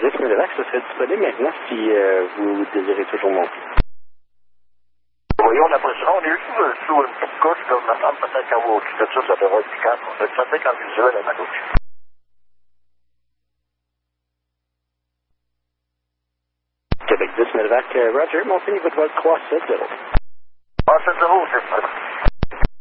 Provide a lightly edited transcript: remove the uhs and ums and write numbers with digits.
10 Mélévac, ce serait disponible maintenant si vous désirez toujours monter. Oui, on appréciera. On est juste sous une petite couche, comme ma femme peut-être qu'à vous au-dessus de ça devrait être calme. On va être certain qu'en visuel, à ma gauche. Québec 10 Mélévac, Roger, montez niveau de vol 370. 370, c'est ça.